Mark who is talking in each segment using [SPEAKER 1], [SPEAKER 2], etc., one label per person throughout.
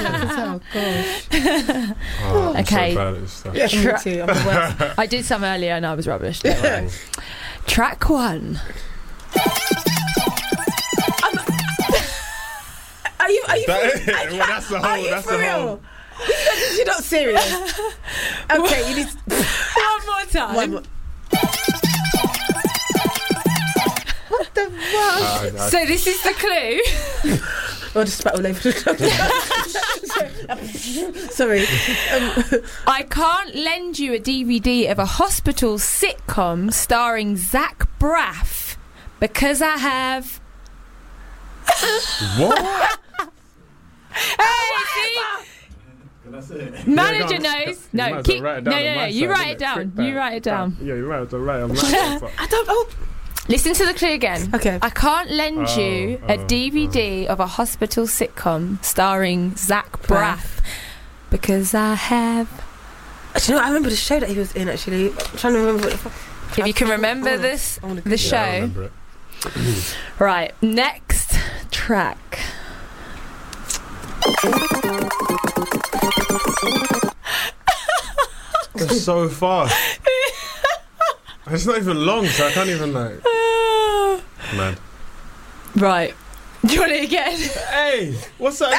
[SPEAKER 1] Oh, gosh.
[SPEAKER 2] I'm
[SPEAKER 3] Okay.
[SPEAKER 2] so bad at this stuff.
[SPEAKER 1] Yeah, me too. I'm the worst.
[SPEAKER 3] I did some earlier and I was rubbish. Don't worry. Track 1.
[SPEAKER 1] Are you
[SPEAKER 2] That's the
[SPEAKER 1] are
[SPEAKER 2] whole.
[SPEAKER 1] you
[SPEAKER 2] That's
[SPEAKER 1] for
[SPEAKER 2] the
[SPEAKER 1] real?
[SPEAKER 2] whole.
[SPEAKER 1] You're not serious. Okay, you need
[SPEAKER 3] One more time.
[SPEAKER 1] one more. What the fuck?
[SPEAKER 3] So this is the clue.
[SPEAKER 1] I'll just spat all over the Sorry.
[SPEAKER 3] I can't lend you a DVD of a hospital sitcom starring Zach Braff because I have...
[SPEAKER 2] What?
[SPEAKER 3] Hey, see?
[SPEAKER 4] That's it.
[SPEAKER 3] Manager
[SPEAKER 2] Yeah,
[SPEAKER 3] knows.
[SPEAKER 2] you might
[SPEAKER 3] No,
[SPEAKER 2] as
[SPEAKER 3] keep.
[SPEAKER 2] well write it
[SPEAKER 3] No,
[SPEAKER 2] down on
[SPEAKER 3] no,
[SPEAKER 2] my
[SPEAKER 3] you
[SPEAKER 2] side,
[SPEAKER 3] write
[SPEAKER 2] innit?
[SPEAKER 3] it down.
[SPEAKER 2] Trick
[SPEAKER 3] You
[SPEAKER 2] that.
[SPEAKER 3] write it down.
[SPEAKER 2] Yeah, you're right. Right. I'm right.
[SPEAKER 1] I don't. Oh.
[SPEAKER 3] Listen to the clue again.
[SPEAKER 1] Okay.
[SPEAKER 3] I can't lend you a DVD of a hospital sitcom starring Zach Braff because I have...
[SPEAKER 1] Actually, no, I remember the show that he was in. Actually, I'm trying to remember what the fuck.
[SPEAKER 3] If you can remember
[SPEAKER 1] I
[SPEAKER 3] this,
[SPEAKER 1] wanna
[SPEAKER 3] the
[SPEAKER 1] Google
[SPEAKER 3] show.
[SPEAKER 2] I remember it.
[SPEAKER 3] Right, next track.
[SPEAKER 2] It's so fast. It's not even long, so I can't even like. Man.
[SPEAKER 3] Right. Do you want it again?
[SPEAKER 2] Hey, what's that?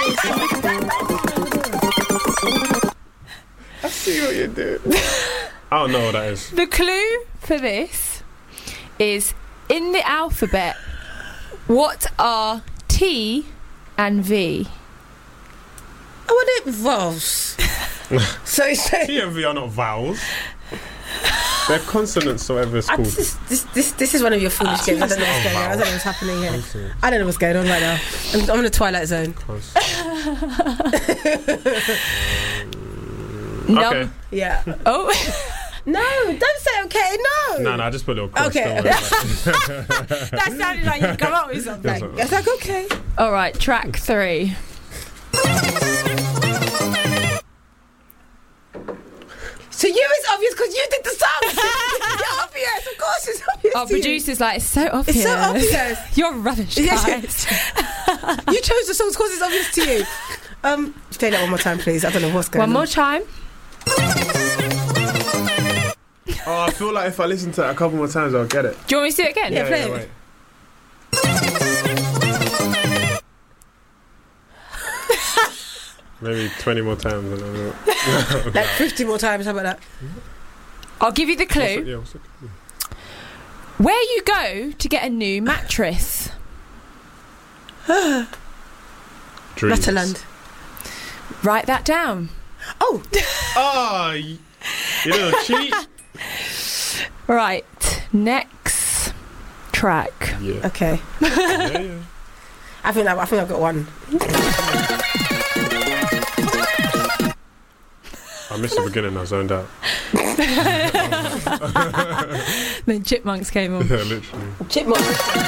[SPEAKER 2] I see what you're doing. I don't know what that is.
[SPEAKER 3] The clue for this is in the alphabet, what are T and V?
[SPEAKER 1] Oh, are they vowels? So it's
[SPEAKER 2] T and V are not vowels. They're consonants, or whatever it's called.
[SPEAKER 1] this is one of your foolish games. I don't know what's going on. I don't know what's happening here.
[SPEAKER 2] Consonants.
[SPEAKER 1] I don't know what's going on right now. I'm in a twilight zone.
[SPEAKER 2] Okay.
[SPEAKER 1] Yeah.
[SPEAKER 3] Oh,
[SPEAKER 1] No, don't say okay. No.
[SPEAKER 2] No, I just put a little cross.
[SPEAKER 1] Okay,
[SPEAKER 2] don't worry about
[SPEAKER 1] That sounded like you come up with something.
[SPEAKER 2] Yes,
[SPEAKER 1] It's like okay.
[SPEAKER 3] all right. Track 3.
[SPEAKER 1] So you it's obvious because you did the song. You're obvious. Of course, it's obvious.
[SPEAKER 3] Our
[SPEAKER 1] to you.
[SPEAKER 3] producer's like, it's so obvious.
[SPEAKER 1] It's so obvious.
[SPEAKER 3] You're rubbish,
[SPEAKER 1] Yes,
[SPEAKER 3] guys.
[SPEAKER 1] You chose the song because it's obvious to you. Play that one more time, please. I don't know what's going
[SPEAKER 3] One
[SPEAKER 1] on.
[SPEAKER 3] more time.
[SPEAKER 2] Oh, I feel like if I listen to it a couple more times, I'll get it.
[SPEAKER 3] Do you want me to do it again?
[SPEAKER 1] Yeah, play it.
[SPEAKER 2] wait. Maybe 20 more times. And I'll
[SPEAKER 1] Like 50 more times. How about that?
[SPEAKER 3] I'll give you the clue.
[SPEAKER 2] Yeah, what's it?
[SPEAKER 3] Where you go to get a new mattress.
[SPEAKER 2] Dreams.
[SPEAKER 1] Ratterland.
[SPEAKER 3] Write that down.
[SPEAKER 1] Oh,
[SPEAKER 2] Oh, you little cheat.
[SPEAKER 3] Right. Next track.
[SPEAKER 2] Yeah.
[SPEAKER 1] okay.
[SPEAKER 2] Yeah.
[SPEAKER 1] I think I've got one.
[SPEAKER 2] I missed the beginning. I zoned out.
[SPEAKER 3] Then Chipmunks came on.
[SPEAKER 2] Yeah, literally.
[SPEAKER 1] Chipmunk.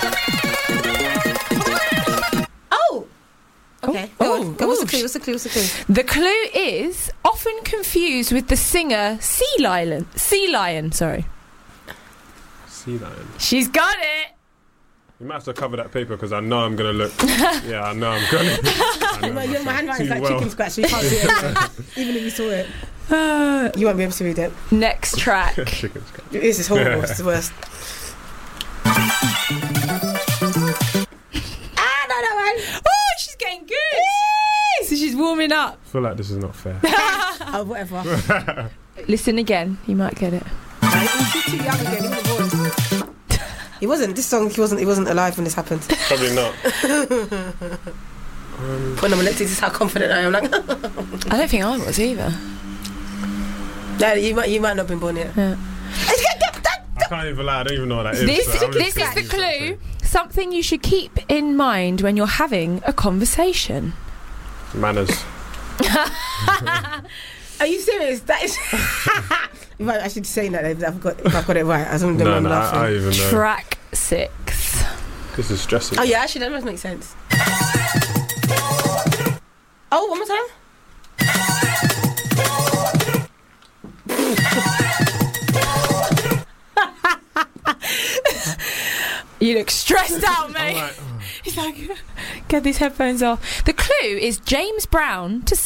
[SPEAKER 1] Oh. Okay. Go on. Go. What's the clue? What's the clue? What's the clue?
[SPEAKER 3] The clue is often confused with the singer Sea Lion. Sorry.
[SPEAKER 2] Sea lion.
[SPEAKER 3] She's got it.
[SPEAKER 2] You might have to cover that paper because I know I'm gonna look. Yeah, I know I'm gonna.
[SPEAKER 1] My handwriting's
[SPEAKER 2] too
[SPEAKER 1] like
[SPEAKER 2] well.
[SPEAKER 1] chicken scratch, so you can't see it anyway. Even if you saw it. You won't be able to read it.
[SPEAKER 3] Next track.
[SPEAKER 2] Chicken scratch.
[SPEAKER 1] This is horrible. It's the worst. No one.
[SPEAKER 3] Oh, she's getting good. So she's warming up.
[SPEAKER 2] I feel like this is not fair.
[SPEAKER 1] Oh, whatever.
[SPEAKER 3] Listen again. You might get it.
[SPEAKER 1] He's too young again. He wasn't born. He wasn't. This song, he wasn't alive when this happened.
[SPEAKER 2] Probably not.
[SPEAKER 1] When I'm elected, this is how confident I am. Like,
[SPEAKER 3] I don't think I was either.
[SPEAKER 1] no, you might not have been born yet.
[SPEAKER 3] Yeah.
[SPEAKER 2] I can't even lie. I don't even know what that is.
[SPEAKER 3] This
[SPEAKER 2] so I'm just
[SPEAKER 3] is the
[SPEAKER 2] gonna use that
[SPEAKER 3] clue.
[SPEAKER 2] thing.
[SPEAKER 3] Something you should keep in mind when you're having a conversation.
[SPEAKER 2] Manners.
[SPEAKER 1] Are you serious? That is. You might actually saying that if I've got it right. I don't
[SPEAKER 2] No,
[SPEAKER 1] I'm
[SPEAKER 2] no,
[SPEAKER 1] laughing.
[SPEAKER 2] I even know.
[SPEAKER 3] Track 6.
[SPEAKER 2] This is stressing.
[SPEAKER 1] Oh yeah, actually that does make sense. Oh, one more time.
[SPEAKER 3] You look stressed out,
[SPEAKER 2] I'm
[SPEAKER 3] mate.
[SPEAKER 2] like,
[SPEAKER 3] He's like, get these headphones off. The clue is James Brown to